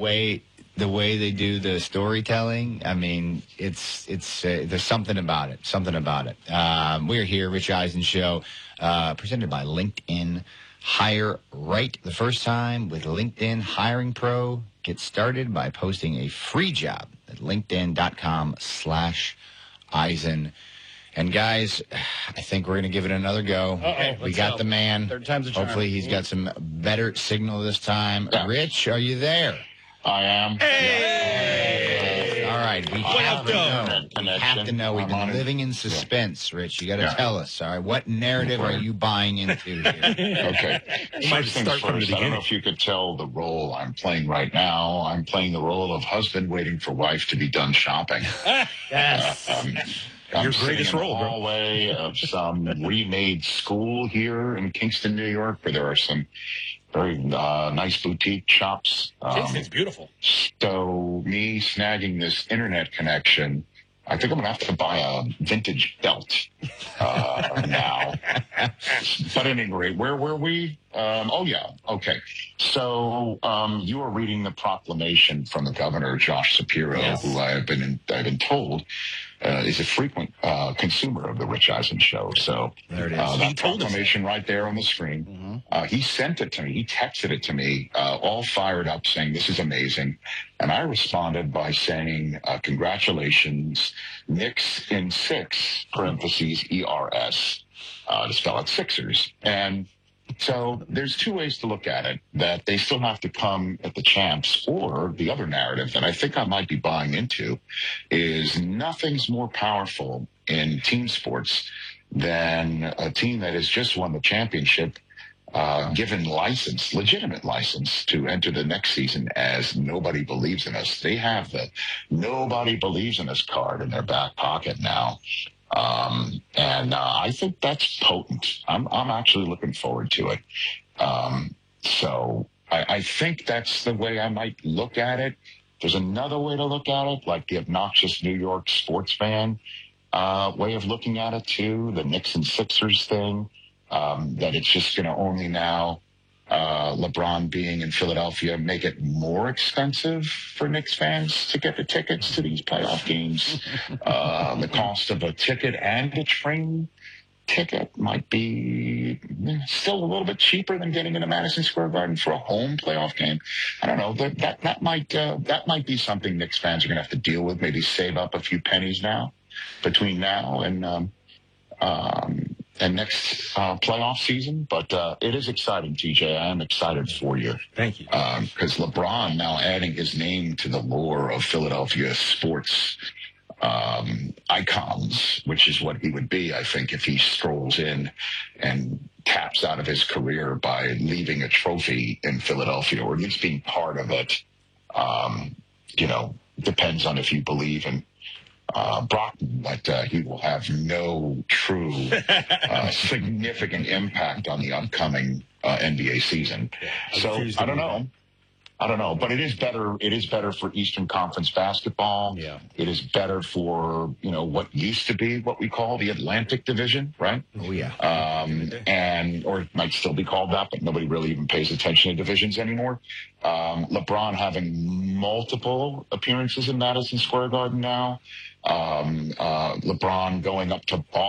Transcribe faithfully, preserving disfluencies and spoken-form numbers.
way the way they do the storytelling, I mean, it's it's uh, there's something about it, something about it. Um, we're here, Rich Eisen Show, uh, presented by LinkedIn. Hire right the first time with LinkedIn Hiring Pro. Get started by posting a free job at linkedin.com slash Eisen. And, guys, I think we're going to give it another go. Uh-oh, we got help. the man. Third time's a charm. Hopefully he's got some better signal this time. Yeah. Rich, are you there? I am. Hey! All right. We have to know. We have to know. We've been living in suspense, Rich. You got to Yeah. tell us. All right. What narrative are you buying into here? Okay. First things start from the first, I don't know if you could tell the role I'm playing right now. I'm playing the role of husband waiting for wife to be done shopping. Yes. Um, I'm Your sitting greatest in role, the bro. hallway of some remade school here in Kingston, New York, where there are some very uh, nice boutique shops. Um, Kingston's beautiful. So me snagging this internet connection, I think I'm going to have to buy a vintage belt uh, now. But at any rate, where were we? Um, oh, yeah. Okay. So um, you are reading the proclamation from the governor, Josh Shapiro, Yes. who I have been, I've been told uh, is a frequent uh, consumer of the Rich Eisen Show. So There it is. uh, He that told us. proclamation right there on the screen. Mm-hmm. Uh, he sent it to me. He texted it to me, uh, all fired up, saying, this is amazing. And I responded by saying, uh, congratulations, Knicks in six, parentheses, E R S, uh, to spell it Sixers. And so there's two ways to look at it, that they still have to come at the champs, or the other narrative that I think I might be buying into is nothing's more powerful in team sports than a team that has just won the championship, uh, given license, legitimate license to enter the next season as nobody believes in us. They have the nobody believes in us card in their back pocket now. Um, and uh, I think that's potent. I'm, I'm actually looking forward to it. Um, so I, I think that's the way I might look at it. There's another way to look at it, like the obnoxious New York sports fan uh, way of looking at it too, the Knicks and Sixers thing, um, that it's just going to only now, uh, LeBron being in Philadelphia, make it more expensive for Knicks fans to get the tickets to these playoff games. Uh, the cost of a ticket and a train ticket might be still a little bit cheaper than getting into Madison Square Garden for a home playoff game. I don't know. That that, that might uh, that might be something Knicks fans are going to have to deal with. Maybe save up a few pennies now, between now and um, um, and next uh, playoff season. But uh, it is exciting, T J. I am excited for you. Thank you. Because um, LeBron now adding his name to the lore of Philadelphia sports um, icons, which is what he would be, I think, if he strolls in and taps out of his career by leaving a trophy in Philadelphia, or at least being part of it. Um, you know, depends on if you believe in uh, Brockton, but uh, he will have no true uh, significant impact on the upcoming uh, N B A season. So I don't know. I don't know, but it is better. It is better for Eastern Conference basketball. Yeah. It is better for, you know, what used to be what we call the Atlantic Division, right? Oh, yeah. Um, and, or it might still be called that, but nobody really even pays attention to divisions anymore. Um, LeBron having multiple appearances in Madison Square Garden now. Um, uh, LeBron going up to Boston.